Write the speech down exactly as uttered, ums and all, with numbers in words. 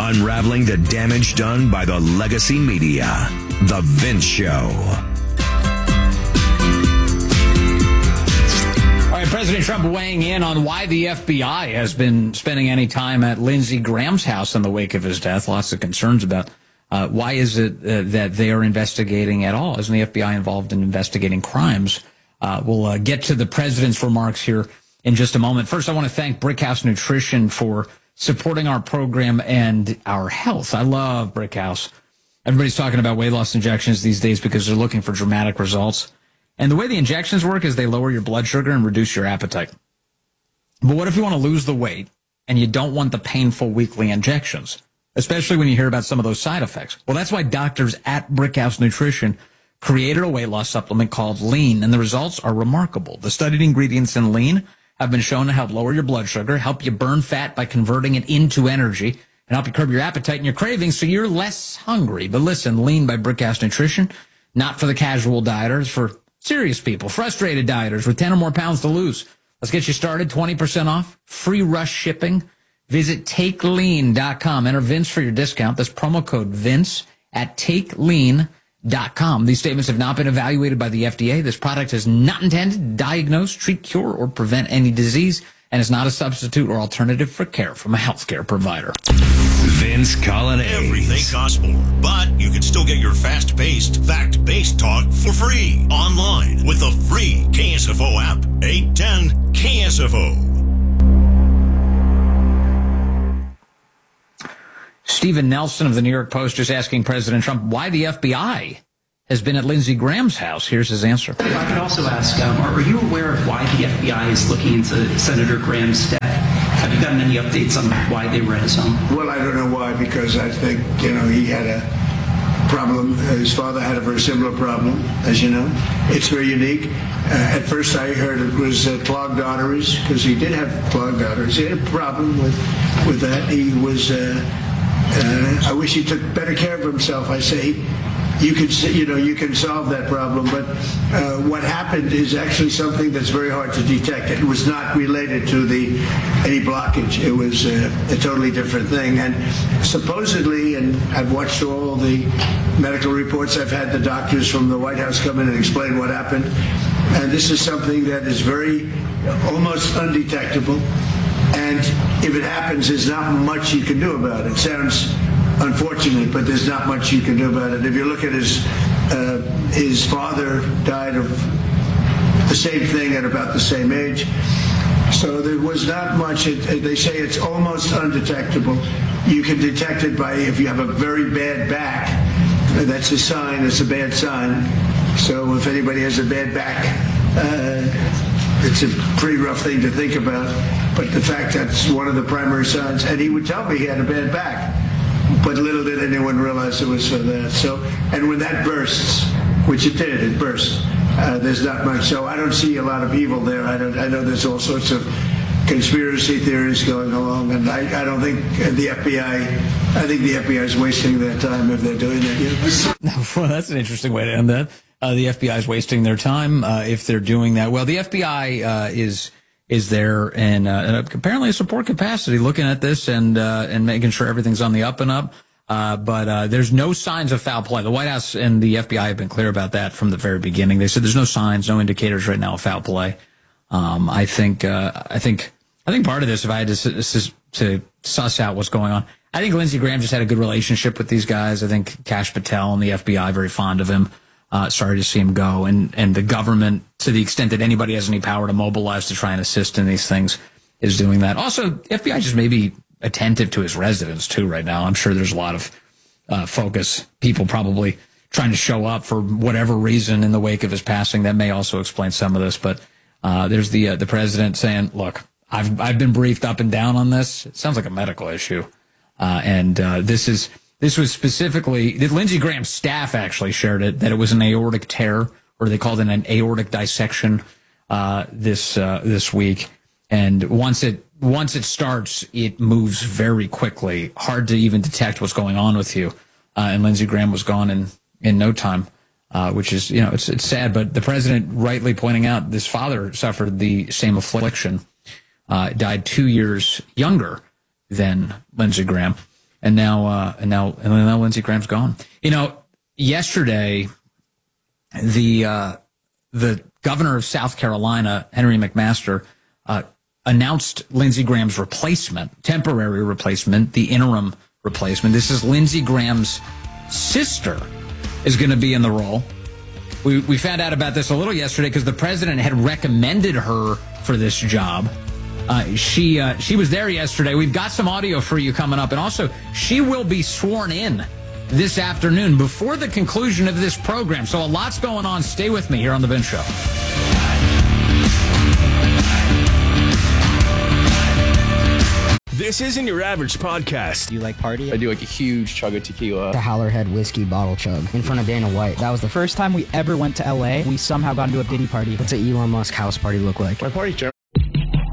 unraveling the damage done by the legacy media. The Vince Show. All right, President Trump weighing in on why the F B I has been spending any time at Lindsey Graham's house in the wake of his death. Lots of concerns about uh, why is it uh, that they are investigating at all? Isn't the F B I involved in investigating crimes? Uh, we'll uh, get to the president's remarks here in just a moment. First, I want to thank Brickhouse Nutrition for supporting our program and our health. I love Brickhouse. Everybody's talking about weight loss injections these days because they're looking for dramatic results. And the way the injections work is they lower your blood sugar and reduce your appetite. But what if you want to lose the weight and you don't want the painful weekly injections, especially when you hear about some of those side effects? Well, that's why doctors at Brickhouse Nutrition created a weight loss supplement called Lean, and the results are remarkable. The studied ingredients in Lean have been shown to help lower your blood sugar, help you burn fat by converting it into energy, and help you curb your appetite and your cravings so you're less hungry. But listen, Lean by Brickhouse Nutrition, not for the casual dieters, for serious people, frustrated dieters with ten or more pounds to lose. Let's get you started. twenty percent off, free rush shipping. Visit take lean dot com. Enter Vince for your discount. That's promo code Vince at take lean dot com. These statements have not been evaluated by the F D A. This product is not intended to diagnose, treat, cure, or prevent any disease, and is not a substitute or alternative for care from a healthcare provider. Vince Coglianese. Everything costs more, but you can still get your fast-paced, fact-based talk for free online with the free K S F O app. eight ten K S F O. Stephen Nelson of the New York Post is asking President Trump why the F B I has been at Lindsey Graham's house. Here's his answer. If I could also ask, um, are you aware of why the F B I is looking into Senator Graham's death? Have you gotten any updates on why they were at his home? Well, I don't know why, because I think, you know, he had a problem. His father had a very similar problem, as you know. It's very unique. Uh, at first I heard it was uh, clogged arteries, because he did have clogged arteries. He had a problem with, with that. He was... Uh, Uh, I wish he took better care of himself. I say, you can, you know, you can solve that problem, but uh, what happened is actually something that's very hard to detect. It was not related to the any blockage. It was uh, a totally different thing. And supposedly, and I've watched all the medical reports. I've had the doctors from the White House come in and explain what happened. And this is something that is very almost undetectable. And if it happens, there's not much you can do about it. It sounds unfortunate, but there's not much you can do about it. If you look at his, uh, his father died of the same thing at about the same age. So there was not much. It, they say it's almost undetectable. You can detect it by if you have a very bad back. That's a sign. It's a bad sign. So if anybody has a bad back, uh, it's a pretty rough thing to think about. But the fact that's one of the primary signs, and he would tell me he had a bad back, but little did anyone realize it was for that. So, and when that bursts, which it did, it burst, uh, there's not much. So I don't see a lot of evil there. I don't. I know there's all sorts of conspiracy theories going along, and I, I don't think the F B I, I think the F B I is wasting their time if they're doing that. You know? Well, that's an interesting way to end that. Uh, the F B I is wasting their time uh, if they're doing that. Well, the F B I uh, is is there in uh, apparently a support capacity looking at this and uh, and making sure everything's on the up and up. Uh, but uh, there's no signs of foul play. The White House and the F B I have been clear about that from the very beginning. They said there's no signs, no indicators right now of foul play. Um, I think uh, I think I think part of this, if I had to to suss out what's going on, I think Lindsey Graham just had a good relationship with these guys. I think Kash Patel and the F B I very fond of him. Uh, sorry to see him go. And, and the government, to the extent that anybody has any power to mobilize to try and assist in these things, is doing that. Also, the F B I just may be attentive to his residence, too, right now. I'm sure there's a lot of uh, focus, people probably trying to show up for whatever reason in the wake of his passing. That may also explain some of this. But uh, there's the uh, the president saying, look, I've, I've been briefed up and down on this. It sounds like a medical issue. Uh, and uh, this is... This was specifically, Lindsey Graham's staff actually shared it, that it was an aortic tear, or they called it an aortic dissection uh, this uh, this week. And once it once it starts, it moves very quickly. Hard to even detect what's going on with you. Uh, and Lindsey Graham was gone in, in no time, uh, which is, you know, it's it's sad. But the president rightly pointing out this father suffered the same affliction, uh, died two years younger than Lindsey Graham. and now uh, and now and now Lindsey Graham's gone. You know, yesterday the uh, the governor of South Carolina, Henry McMaster, uh, announced Lindsey Graham's replacement, temporary replacement, the interim replacement. This is Lindsey Graham's sister is going to be in the role. We we found out about this a little yesterday because the president had recommended her for this job. Uh, she uh, she was there yesterday. We've got some audio for you coming up, and also she will be sworn in this afternoon before the conclusion of this program. So a lot's going on. Stay with me here on The Vince Show. This isn't your average podcast. Do you like party? I do like a huge chug of tequila. The Howlerhead whiskey bottle chug in front of Dana White. That was the First time we ever went to L A, we somehow got into a Diddy party. What's an Elon Musk house party look like? My party